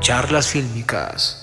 Charlas Fílmicas.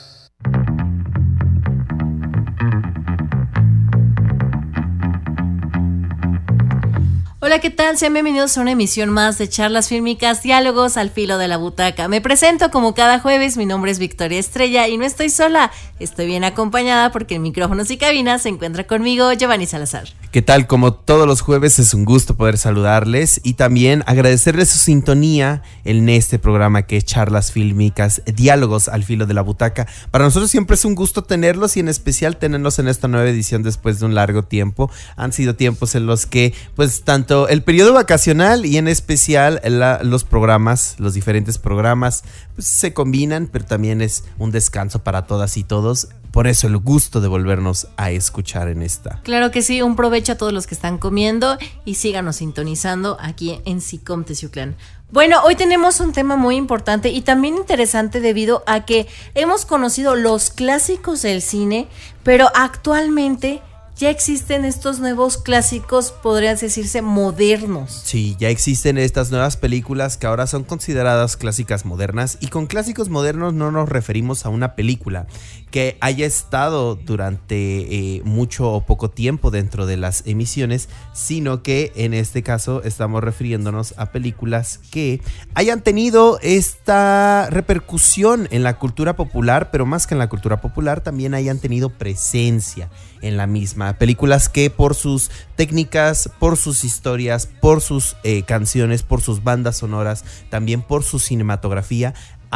Hola, ¿qué tal? Sean bienvenidos a una emisión más de Charlas Fílmicas, Diálogos al Filo de la Butaca. Me presento como cada jueves, mi nombre es Victoria Estrella y no estoy sola, estoy bien acompañada porque en micrófonos y cabina se encuentra conmigo Giovanni Salazar. ¿Qué tal? Como todos los jueves es un gusto poder saludarles y también agradecerles su sintonía en este programa que es Charlas Fílmicas, Diálogos al Filo de la Butaca. Para nosotros siempre es un gusto tenerlos y en especial tenerlos en esta nueva edición después de un largo tiempo. Han sido tiempos en los que pues tanto el periodo vacacional y en especial los programas, los diferentes programas pues, se combinan, pero también es un descanso para todas y todos. Por eso el gusto de volvernos a escuchar en esta. Claro que sí, un provecho a todos los que están comiendo y síganos sintonizando aquí en SICOM Teciutlán. Bueno, hoy tenemos un tema muy importante y también interesante debido a que hemos conocido los clásicos del cine, pero actualmente ya existen estos nuevos clásicos, podrían decirse modernos. Sí, ya existen estas nuevas películas que ahora son consideradas clásicas modernas, y con clásicos modernos no nos referimos a una película que haya estado durante mucho o poco tiempo dentro de las emisiones, sino que en este caso estamos refiriéndonos a películas que hayan tenido esta repercusión en la cultura popular, pero más que en la cultura popular también hayan tenido presencia en la misma. Películas que por sus técnicas, por sus historias, por sus canciones, por sus bandas sonoras, también por su cinematografía,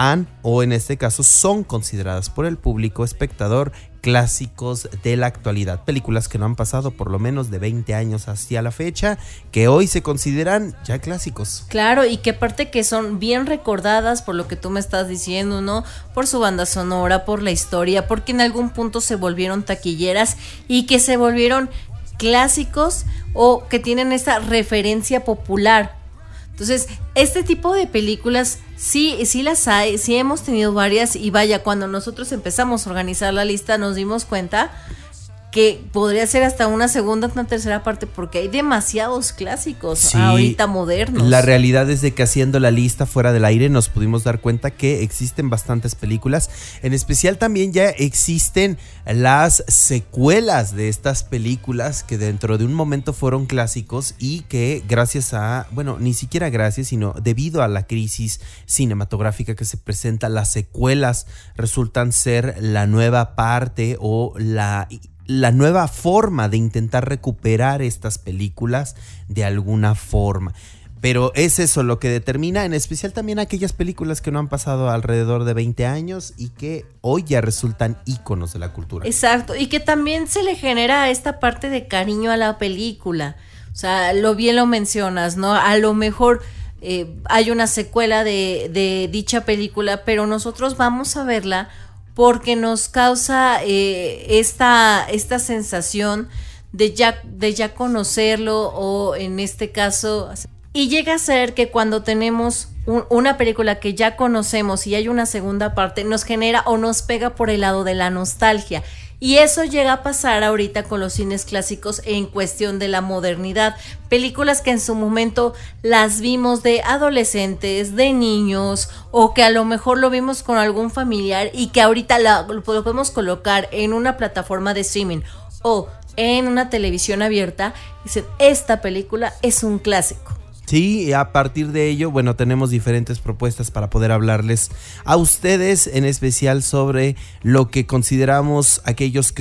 o en este caso son consideradas por el público espectador clásicos de la actualidad. Películas que no han pasado por lo menos de 20 años hacia la fecha, que hoy se consideran ya clásicos. Claro, y que aparte que son bien recordadas por lo que tú me estás diciendo, ¿no? Por su banda sonora, por la historia, porque en algún punto se volvieron taquilleras y que se volvieron clásicos o que tienen esa referencia popular. Entonces, este tipo de películas sí las hay, sí hemos tenido varias, y vaya, cuando nosotros empezamos a organizar la lista nos dimos cuenta que podría ser hasta una segunda, una tercera parte, porque hay demasiados clásicos ahorita modernos. La realidad es de que haciendo la lista fuera del aire nos pudimos dar cuenta que existen bastantes películas, en especial también ya existen las secuelas de estas películas que dentro de un momento fueron clásicos y que gracias a, bueno, ni siquiera gracias, sino debido a la crisis cinematográfica que se presenta, las secuelas resultan ser la nueva parte o la nueva forma de intentar recuperar estas películas de alguna forma. Pero es eso lo que determina, en especial también aquellas películas que no han pasado alrededor de 20 años y que hoy ya resultan íconos de la cultura. Exacto, y que también se le genera esta parte de cariño a la película. O sea, bien lo mencionas, ¿no? A lo mejor hay una secuela de dicha película, pero nosotros vamos a verla porque nos causa esta sensación de ya conocerlo, o en este caso, y llega a ser que cuando tenemos una película que ya conocemos y hay una segunda parte, nos genera o nos pega por el lado de la nostalgia. Y eso llega a pasar ahorita con los cines clásicos en cuestión de la modernidad. Películas que en su momento las vimos de adolescentes, de niños, o que a lo mejor lo vimos con algún familiar y que ahorita lo podemos colocar en una plataforma de streaming o en una televisión abierta. Dicen, esta película es un clásico. Sí, y a partir de ello, bueno, tenemos diferentes propuestas para poder hablarles a ustedes, en especial sobre lo que consideramos aquellos que